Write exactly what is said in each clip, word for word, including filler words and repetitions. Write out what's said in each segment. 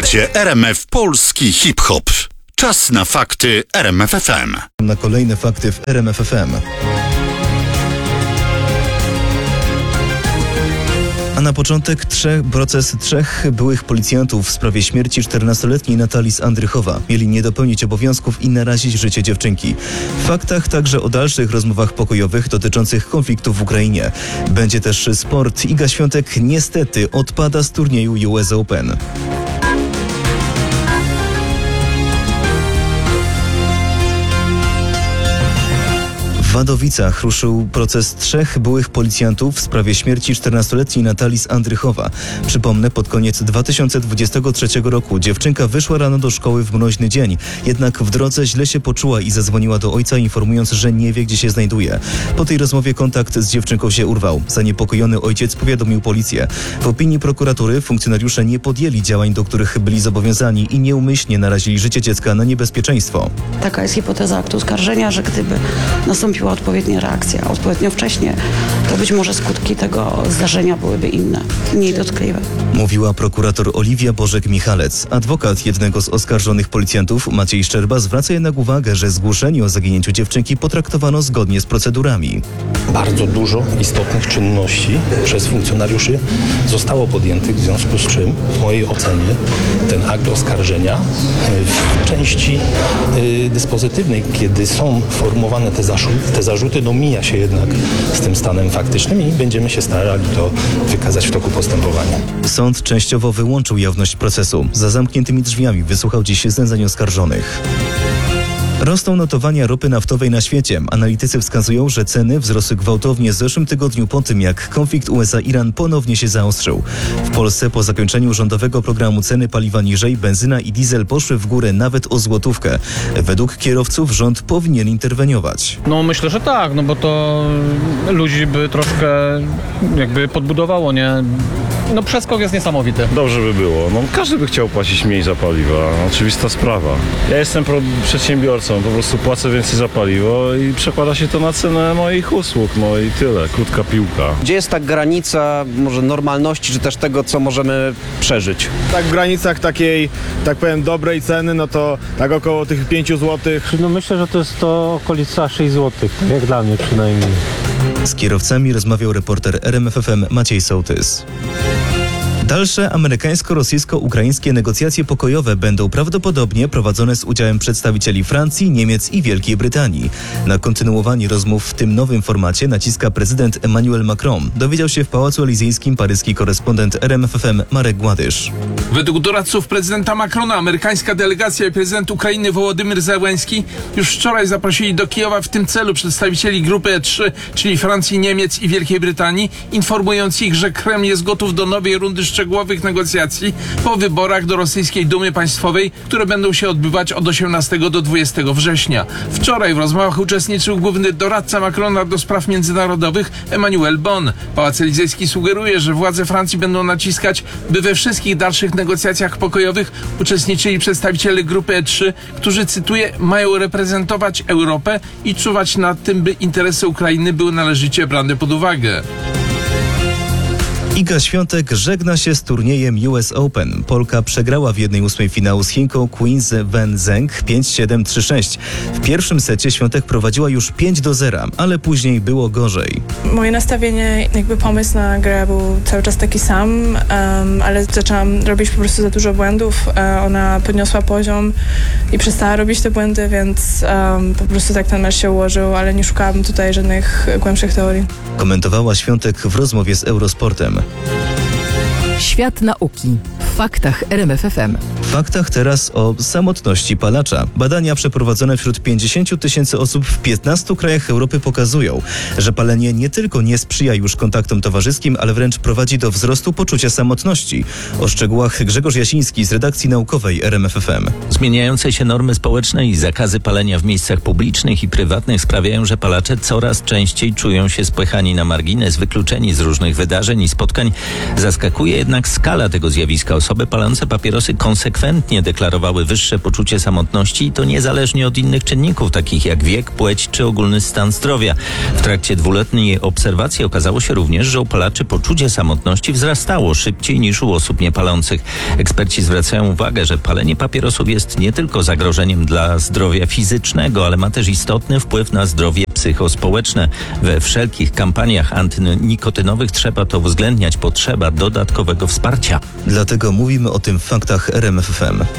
Podcaście R M F Polski Hip-Hop. Czas na fakty R M F F M. Na kolejne fakty w R M F F M. A na początek trzech, proces trzech byłych policjantów w sprawie śmierci czternastoletniej Natalii z Andrychowa. Mieli nie dopełnić obowiązków i narazić życie dziewczynki. W faktach także o dalszych rozmowach pokojowych dotyczących konfliktu w Ukrainie. Będzie też sport. Iga Świątek niestety odpada z turnieju U S Open. W Wadowicach ruszył proces trzech byłych policjantów w sprawie śmierci czternastoletniej Natalii z Andrychowa. Przypomnę, pod koniec dwa tysiące dwudziestego trzeciego roku dziewczynka wyszła rano do szkoły w mroźny dzień. Jednak w drodze źle się poczuła i zadzwoniła do ojca, informując, że nie wie, gdzie się znajduje. Po tej rozmowie kontakt z dziewczynką się urwał. Zaniepokojony ojciec powiadomił policję. W opinii prokuratury funkcjonariusze nie podjęli działań, do których byli zobowiązani i nieumyślnie narazili życie dziecka na niebezpieczeństwo. Taka jest hipoteza aktu oskarżenia, że gdyby nastąpiła odpowiednia reakcja odpowiednio wcześnie, to być może skutki tego zdarzenia byłyby inne, mniej dotkliwe. Mówiła prokurator Oliwia Bożek-Michalec. Adwokat jednego z oskarżonych policjantów, Maciej Szczerba, zwraca jednak uwagę, że zgłoszenie o zaginięciu dziewczynki potraktowano zgodnie z procedurami. Bardzo dużo istotnych czynności przez funkcjonariuszy zostało podjętych, w związku z czym w mojej ocenie ten akt oskarżenia w części y, dyspozytywnej, kiedy są formułowane te zarzuty, te zarzuty no mija się jednak z tym stanem faktycznym i będziemy się starali to wykazać w toku postępowania. Sąd częściowo wyłączył jawność procesu. Za zamkniętymi drzwiami wysłuchał dziś zeznań oskarżonych. Rosną notowania ropy naftowej na świecie. Analitycy wskazują, że ceny wzrosły gwałtownie w zeszłym tygodniu po tym, jak konflikt U S A-Iran ponownie się zaostrzył. W Polsce po zakończeniu rządowego programu ceny paliwa niżej, benzyna i diesel poszły w górę nawet o złotówkę. Według kierowców rząd powinien interweniować. No myślę, że tak, no bo to ludzi by troszkę jakby podbudowało, nie? No przeskok jest niesamowity. Dobrze by było. No, każdy by chciał płacić mniej za paliwa. Oczywista sprawa. Ja jestem pro- przedsiębiorcą, po prostu płacę więcej za paliwo i przekłada się to na cenę moich usług. No i tyle. Krótka piłka. Gdzie jest ta granica może normalności, czy też tego, co możemy przeżyć? Tak w granicach takiej, tak powiem, dobrej ceny, no to tak około tych pięciu złotych. No myślę, że to jest to okolica sześć złotych, tak jak dla mnie przynajmniej. Z kierowcami rozmawiał reporter R M F F M Maciej Sołtys. Dalsze amerykańsko-rosyjsko-ukraińskie negocjacje pokojowe będą prawdopodobnie prowadzone z udziałem przedstawicieli Francji, Niemiec i Wielkiej Brytanii. Na kontynuowanie rozmów w tym nowym formacie naciska prezydent Emmanuel Macron. Dowiedział się w Pałacu Elizejskim paryski korespondent R M F F M Marek Gładysz. Według doradców prezydenta Macrona amerykańska delegacja i prezydent Ukrainy Wołodymyr Zełenski już wczoraj zaprosili do Kijowa w tym celu przedstawicieli grupy E trzy, czyli Francji, Niemiec i Wielkiej Brytanii, informując ich, że Kreml jest gotów do nowej rundy szczegółowych negocjacji po wyborach do rosyjskiej Dumy Państwowej, które będą się odbywać od osiemnastego do dwudziestego września. Wczoraj w rozmowach uczestniczył główny doradca Macrona do spraw międzynarodowych Emmanuel Bon. Pałac Elizejski sugeruje, że władze Francji będą naciskać, by we wszystkich dalszych negocjacjach pokojowych uczestniczyli przedstawiciele grupy E trzy, którzy, cytuję, mają reprezentować Europę i czuwać nad tym, by interesy Ukrainy były należycie brane pod uwagę. Iga Świątek żegna się z turniejem U S Open. Polka przegrała w jednej ósmej finału z Chinką Queens Wen Zheng pięć siedem trzy sześć. W pierwszym secie Świątek prowadziła już pięć do zera, ale później było gorzej. Moje nastawienie, jakby pomysł na grę był cały czas taki sam, um, ale zaczęłam robić po prostu za dużo błędów. Uh, ona podniosła poziom i przestała robić te błędy, więc um, po prostu tak ten mecz się ułożył, ale nie szukałam tutaj żadnych głębszych teorii. Komentowała Świątek w rozmowie z Eurosportem. Świat nauki. W faktach R M F F M. W faktach teraz o samotności palacza. Badania przeprowadzone wśród pięćdziesięciu tysięcy osób w piętnastu krajach Europy pokazują, że palenie nie tylko nie sprzyja już kontaktom towarzyskim, ale wręcz prowadzi do wzrostu poczucia samotności. O szczegółach Grzegorz Jasiński z redakcji naukowej R M F F M. Zmieniające się normy społeczne i zakazy palenia w miejscach publicznych i prywatnych sprawiają, że palacze coraz częściej czują się spychani na margines, wykluczeni z różnych wydarzeń i spotkań. Zaskakuje jednak skala tego zjawiska. Osoby palące papierosy konsekwentnie konsekwentnie deklarowały wyższe poczucie samotności i to niezależnie od innych czynników, takich jak wiek, płeć czy ogólny stan zdrowia. W trakcie dwuletniej obserwacji okazało się również, że u palaczy poczucie samotności wzrastało szybciej niż u osób niepalących. Eksperci zwracają uwagę, że palenie papierosów jest nie tylko zagrożeniem dla zdrowia fizycznego, ale ma też istotny wpływ na zdrowie psychospołeczne. We wszelkich kampaniach antynikotynowych trzeba to uwzględniać, potrzeba dodatkowego wsparcia. Dlatego mówimy o tym w faktach R M F F M.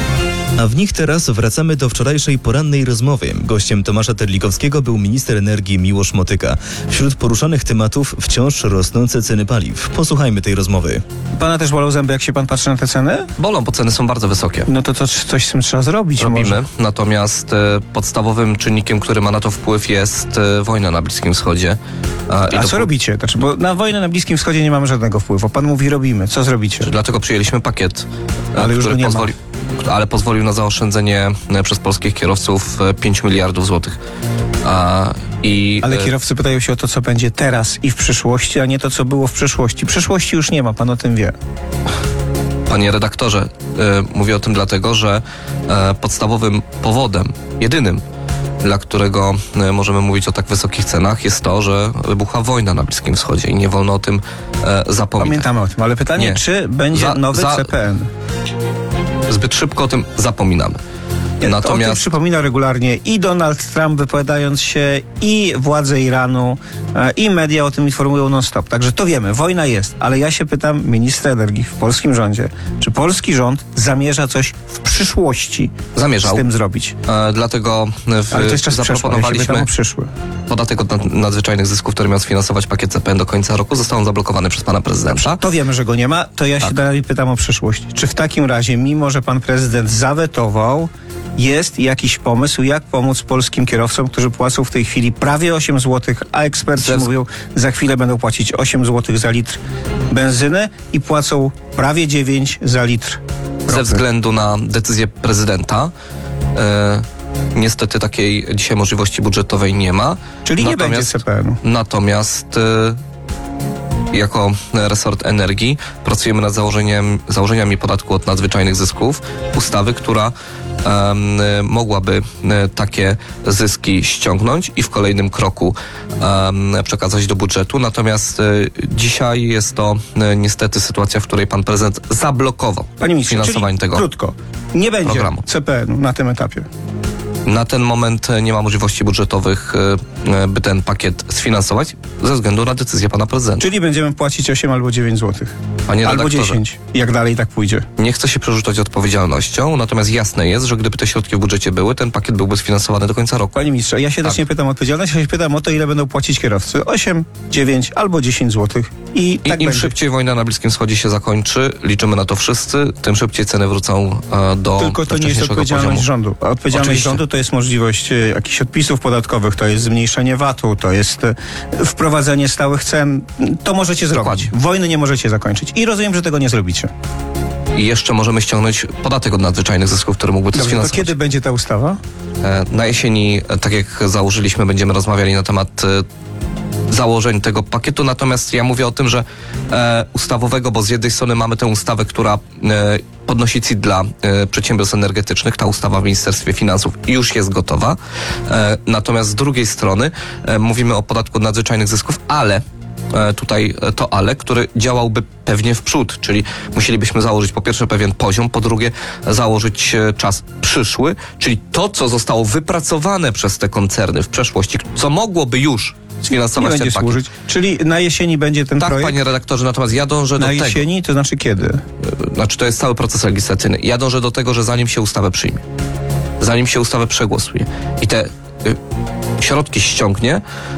A w nich teraz wracamy do wczorajszej porannej rozmowy. Gościem Tomasza Terlikowskiego był minister energii Miłosz Motyka. Wśród poruszanych tematów wciąż rosnące ceny paliw. Posłuchajmy tej rozmowy. Pana też bolą zęby, jak się pan patrzy na te ceny? Bolą, bo ceny są bardzo wysokie. No to, to coś z tym trzeba zrobić. Robimy, może. natomiast e, podstawowym czynnikiem, który ma na to wpływ, jest e, wojna na Bliskim Wschodzie. A, i A do... co robicie? Znaczy, bo na wojnę na Bliskim Wschodzie nie mamy żadnego wpływu. Pan mówi robimy. Co zrobicie? Dlatego przyjęliśmy pakiet, e, Ale już który go nie pozwoli... ale pozwolił na zaoszczędzenie e, przez polskich kierowców e, pięć miliardów złotych. A, i, Ale e, kierowcy pytają się o to, co będzie teraz i w przyszłości, a nie to, co było w przeszłości. Przyszłości już nie ma, pan o tym wie. Panie redaktorze, e, mówię o tym dlatego, że e, podstawowym powodem, jedynym, dla którego e, możemy mówić o tak wysokich cenach, jest to, że wybuchła wojna na Bliskim Wschodzie i nie wolno o tym e, zapominać. Pamiętamy o tym, ale pytanie, Nie. czy będzie Za- nowy za- C P N? Zbyt szybko o tym zapominamy. Nie, Natomiast... O tym przypomina regularnie i Donald Trump wypowiadając się, i władze Iranu, e, i media o tym informują non-stop. Także to wiemy, wojna jest. Ale ja się pytam ministra energii w polskim rządzie, czy polski rząd zamierza coś w przyszłości Zamierzał. z tym zrobić? E, dlatego w, Ale to jest czas zaproponowaliśmy przeszły, ja się pytam o przyszły. podatek od nad, nadzwyczajnych zysków, który miał sfinansować pakiet C P N do końca roku, został on zablokowany przez pana prezydenta. To wiemy, że go nie ma, to ja się Tak. dalej pytam o przyszłość. Czy w takim razie, mimo że pan prezydent zawetował, jest jakiś pomysł, jak pomóc polskim kierowcom, którzy płacą w tej chwili prawie osiem złotych, a eksperci Ze- mówią, za chwilę będą płacić osiem złotych za litr benzyny i płacą prawie dziewięć za litr ropy. Ze względu na decyzję prezydenta e, niestety takiej dzisiaj możliwości budżetowej nie ma. Czyli nie będzie Natomiast- C P N-u. Natomiast e, jako resort energii pracujemy nad założeniem, założeniami podatku od nadzwyczajnych zysków, ustawy, która em, mogłaby e, takie zyski ściągnąć i w kolejnym kroku em, przekazać do budżetu. Natomiast e, dzisiaj jest to e, niestety sytuacja, w której pan prezydent zablokował Panie ministrze, finansowanie czyli tego krótko, nie będzie programu. C P N-u na tym etapie. Na ten moment nie ma możliwości budżetowych, e, by ten pakiet sfinansować ze względu na decyzję pana prezydenta. Czyli będziemy płacić osiem albo dziewięć złotych. Panie Albo redaktorze, dziesięć, jak dalej tak pójdzie. nie chcę się przerzucać odpowiedzialnością, natomiast jasne jest, że gdyby te środki w budżecie były, ten pakiet byłby sfinansowany do końca roku. Panie ministrze, ja się Tak. też nie pytam o odpowiedzialność, ja się pytam o to, ile będą płacić kierowcy. osiem, dziewięć albo dziesięć złotych. I I tak im będzie. szybciej wojna na Bliskim Wschodzie się zakończy, liczymy na to wszyscy, tym szybciej ceny wrócą e, do Tylko to nie jest wcześniejszego odpowiedzialność poziomu. rządu. A odpowiedzialność Oczywiście. rządu to jest możliwość e, jakichś odpisów podatkowych, to jest zmniejszenie V A T-u, to jest e, wprowadzenie stałych cen. To możecie Dokładnie. zrobić. Wojny nie możecie zakończyć. I rozumiem, że tego nie zrobicie. I jeszcze możemy ściągnąć podatek od nadzwyczajnych zysków, który mógłby to Dobrze, to sfinansować. kiedy będzie ta ustawa? E, Na jesieni, e, tak jak założyliśmy, będziemy rozmawiali na temat e, założeń tego pakietu, natomiast ja mówię o tym, że e, ustawowego, bo z jednej strony mamy tę ustawę, która e, podnosi C I T dla e, przedsiębiorstw energetycznych, ta ustawa w Ministerstwie Finansów już jest gotowa, e, natomiast z drugiej strony e, mówimy o podatku od nadzwyczajnych zysków, ale e, tutaj e, to ale, który działałby pewnie w przód, czyli musielibyśmy założyć po pierwsze pewien poziom, po drugie założyć e, czas przyszły, czyli to, co zostało wypracowane przez te koncerny w przeszłości, co mogłoby już Nie sfinansować będzie ten pakiet. służyć. Czyli na jesieni będzie ten Tak, projekt? panie redaktorze, natomiast ja dążę Na do jesieni, to znaczy kiedy? tego, znaczy to jest cały proces legislacyjny. Ja dążę do tego, że zanim się ustawę przyjmie, zanim się ustawę przegłosuje i te y, środki ściągnie,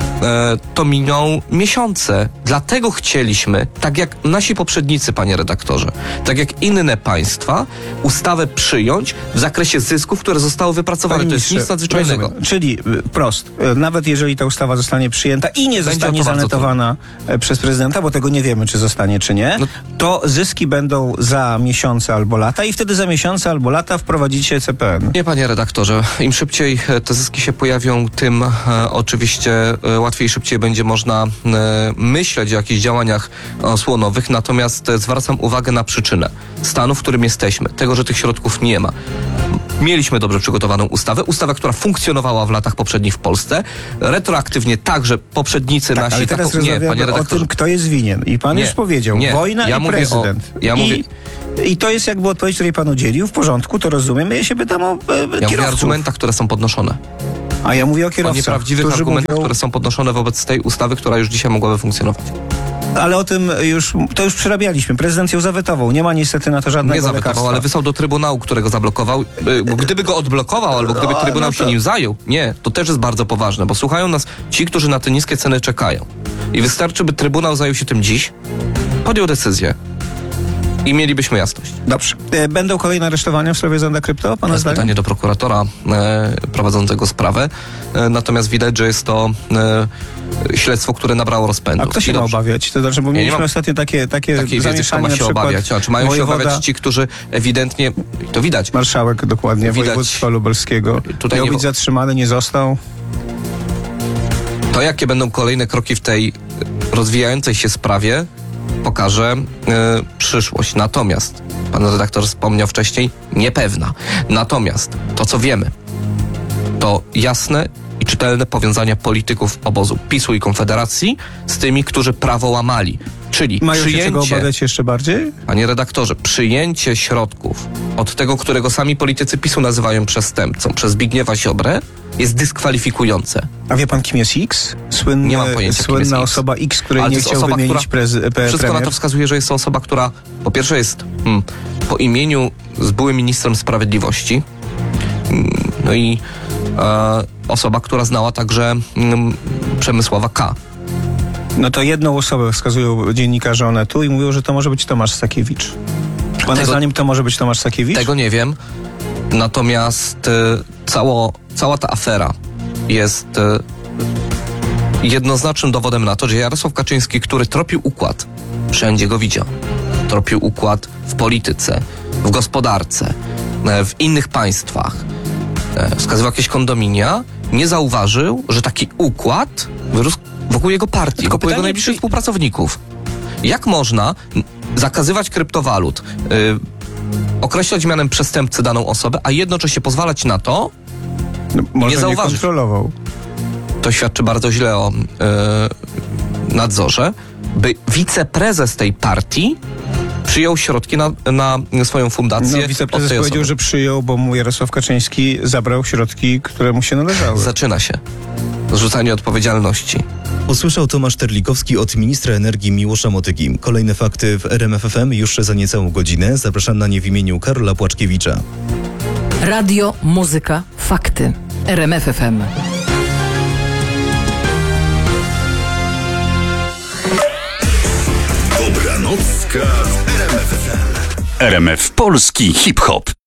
e, to miną miesiące. Dlatego chcieliśmy, tak jak nasi poprzednicy, panie redaktorze, tak jak inne państwa, ustawę przyjąć w zakresie zysków, które zostały wypracowane. Panie To jest nic ministrze, nadzwyczajnego. rozumiem. Czyli y, prost, y, nawet jeżeli ta ustawa zostanie przyjęta i nie Będzie zostanie to bardzo zanetowana y, przez prezydenta, bo tego nie wiemy, czy zostanie, czy nie, No- to zyski będą za miesiące albo lata i wtedy za miesiące albo lata wprowadzicie C P N. Nie, panie redaktorze, im szybciej e, te zyski się pojawią, tym e, oczywiście e, łatwiej i szybciej będzie można e, myśleć o jakichś działaniach osłonowych, natomiast e, zwracam uwagę na przyczynę stanu, w którym jesteśmy, tego, że tych środków nie ma. Mieliśmy dobrze przygotowaną ustawę, ustawę, która funkcjonowała w latach poprzednich w Polsce, retroaktywnie także poprzednicy Tak, nasi... ale teraz taką, nie, panie rozmawiamy o redaktorze. tym, kto jest winien. I pan Nie, już powiedział, nie. wojna Ja i mówię prezydent. o- ja I, mówię- I to jest jakby odpowiedź, której pan udzielił, w porządku, to rozumiem. Ja się pytam o e, Ja mówię o kierowców. argumentach, które są podnoszone. A ja mówię o O kierowcach, nieprawdziwych którzy argumentach, mówią, które są podnoszone wobec tej ustawy, która już dzisiaj mogłaby funkcjonować. ale o tym już, to już przerabialiśmy. Prezydent ją zawetował. Nie ma niestety na to żadnego Nie zawetował, lekarstwa. ale wysłał do Trybunału, którego zablokował. Y, bo Gdyby go odblokował, albo gdyby No, Trybunał no to- się nim zajął, nie, to też jest bardzo poważne, bo słuchają nas ci, którzy na te niskie ceny czekają. I wystarczy, by Trybunał zajął się tym dziś, podjął decyzję i mielibyśmy jasność. Dobrze. E, Będą kolejne aresztowania w sprawie Zonda Krypto, To pana jest zdaniem? pytanie do prokuratora e, prowadzącego sprawę. E, natomiast widać, że jest to e, śledztwo, które nabrało rozpędu. A kto się I ma dobrze. obawiać? To znaczy, bo Ja nie mieliśmy mam ostatnio takie, takie Takiej wiedzy, kto zamieszanie ma na się przykład obawiać. A czy mają się wojewoda- obawiać ci, którzy ewidentnie, to widać, Marszałek dokładnie, Widać. województwa lubelskiego. Tutaj Miał nie być wo- zatrzymany, nie został. to jakie będą kolejne kroki w tej rozwijającej się sprawie, pokaże e, przyszłość. Natomiast, pan redaktor wspomniał wcześniej, niepewna. Natomiast to, co wiemy, to jasne i czytelne powiązania polityków obozu PiSu i Konfederacji z tymi, którzy prawo łamali. Czyli Mają się czego przyjęcie, obawiać jeszcze bardziej? panie redaktorze, przyjęcie środków od tego, którego sami politycy PiSu nazywają przestępcą, przez Zbigniewa Ziobrę, jest dyskwalifikujące. A wie pan, kim jest X? Słynny, Nie mam pojęcia, kim słynna jest X. osoba X, której Ale to nie jest chciał osoba, wymienić która- prez, pe, Wszystko premier. na to wskazuje, że jest to osoba, która po pierwsze jest hmm, po imieniu z byłym ministrem sprawiedliwości, mm, no i e, osoba, która znała także mm, Przemysława K. No to jedną osobę wskazują dziennikarze Onetu i mówią, że to może być Tomasz Sakiewicz. Pana Tego- zdaniem to może być Tomasz Sakiewicz? Tego nie wiem. Natomiast e, cało, cała ta afera jest e, jednoznacznym dowodem na to, że Jarosław Kaczyński, który tropił układ, wszędzie go widział. Tropił układ w polityce, w gospodarce, e, w innych państwach. E, wskazywał jakieś kondominia, nie zauważył, że taki układ wyrósł wokół jego partii, Tylko wokół jego pytanie, najbliższych czy- współpracowników. Jak można m, zakazywać kryptowalut, y, określać mianem przestępcy daną osobę, a jednocześnie pozwalać na to, No, może nie nie zauważyć. kontrolował. to świadczy bardzo źle o y, nadzorze, by wiceprezes tej partii przyjął środki na, na swoją fundację No, od wiceprezes tej powiedział, osoby. że przyjął, bo mu Jarosław Kaczyński zabrał środki, które mu się należały. Zaczyna się zrzucanie odpowiedzialności. Usłyszał Tomasz Terlikowski od ministra energii Miłosza Motyki. Kolejne fakty w R M F F M już za niecałą godzinę. Zapraszam na nie w imieniu Karola Płaczkiewicza. Radio, muzyka, fakty. R M F F M. Dobranocka w R M F F M. R M F Polski Hip Hop.